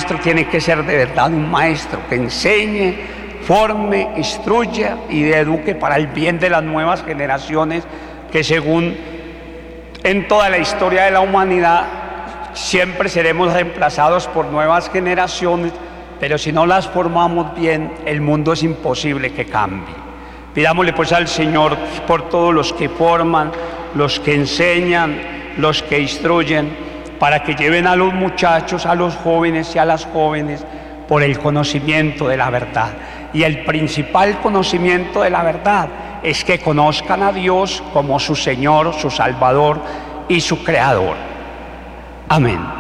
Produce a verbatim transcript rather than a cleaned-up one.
maestro tiene que ser de verdad un maestro que enseñe, forme, instruya y eduque para el bien de las nuevas generaciones que, según en toda la historia de la humanidad, siempre seremos reemplazados por nuevas generaciones, pero si no las formamos bien, el mundo es imposible que cambie. Pidámosle pues al Señor por todos los que forman, los que enseñan, los que instruyen, para que lleven a los muchachos, a los jóvenes y a las jóvenes por el conocimiento de la verdad. Y el principal conocimiento de la verdad es que conozcan a Dios como su Señor, su Salvador y su Creador. Amén.